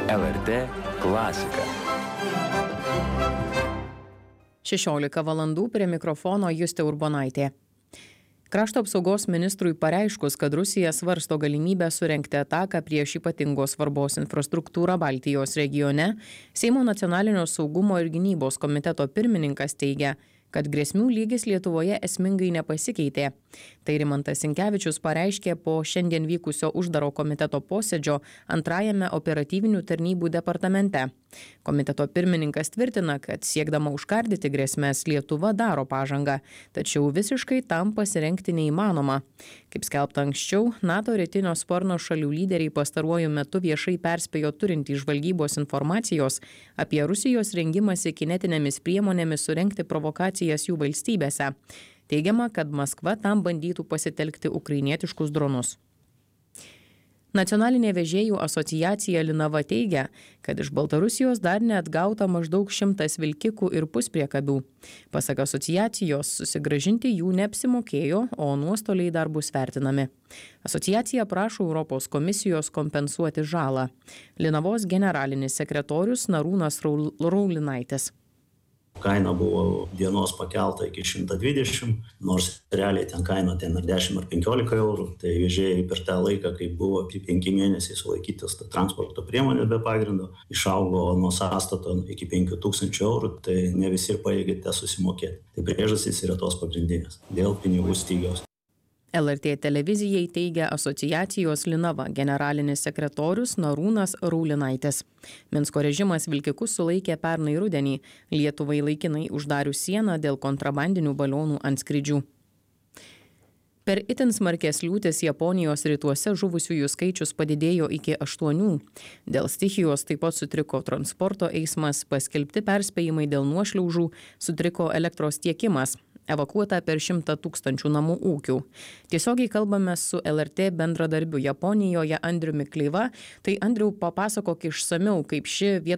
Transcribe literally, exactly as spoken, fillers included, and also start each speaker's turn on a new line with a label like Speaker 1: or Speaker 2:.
Speaker 1: L R T klasika.
Speaker 2: šešiolika valandų prie mikrofono Justė Urbonaitė. Krašto apsaugos ministrui pareiškus, kad Rusija svarsto galimybę surengti ataką prieš ypatingos svarbos infrastruktūrą Baltijos regione, Seimo nacionalinio saugumo ir gynybos komiteto pirmininkas teigia, kad grėsmių lygis Lietuvoje esmingai nepasikeitė. Tai Rimantas Sinkevičius pareiškė po šiandien vykusio uždaro komiteto posėdžio antrajame operatyvinių tarnybų departamente. Komiteto pirmininkas tvirtina, kad siekdama užkardyti grėsmes Lietuva daro pažangą, tačiau visiškai tam pasirengti neįmanoma. Kaip skelbta anksčiau, NATO rytinio sparno šalių lyderiai pastaruoju metu viešai perspėjo turintys žvalgybos informacijos apie Rusijos rengimąsi kinetinėmis priemonėmis surengti provokacijas jų valstybėse. Teigiama, kad Maskva tam bandytų pasitelkti ukrainietiškus dronus. Nacionalinė vežėjų asociacija Linava teigia, kad iš Baltarusijos dar neatgauta maždaug šimtas vilkikų ir puspriekabių. Pasak asociacijos, susigrąžinti jų neapsimokėjo, o nuostoliai dar bus vertinami. Asociacija prašo Europos komisijos kompensuoti žalą. Linavos generalinis sekretorius Narūnas Raulinaitis.
Speaker 3: Kaina buvo dienos pakelta iki šimto dvidešimt, nors realiai ten kaina ten ar dešimt ar penkiolika eurų. Tai vežėjai per tą laiką, kai buvo penki mėnesiai sulaikytas transporto priemonės be pagrindo, išaugo nuo sąstato iki penkių tūkstančių eurų, tai ne visi ir pajėgė tą susimokėti. Tai priežastys yra tos pagrindinės dėl pinigų stygiaus.
Speaker 2: L R T televizijai teigia asociacijos Linava generalinis sekretorius Narūnas Raulinaitis. Minsko režimas vilkikus sulaikė pernai rudenį, Lietuvai laikinai uždarius sieną dėl kontrabandinių balionų antskrydžių. Per itin smarkės liūtis Japonijos rytuose žuvusiųjų skaičius padidėjo iki aštuonių. Dėl stichijos taip pat sutriko transporto eismas, paskelbti perspėjimai dėl nuošliaužų, sutriko elektros tiekimas. Evakuota per šimtą tūkstančių namų ūkių. Tiesiogiai kalbame su L R T bendradarbiu Japonijoje Andriumi Kleiva. Tai Andriau, papasakok išsamiau, kaip ši vieta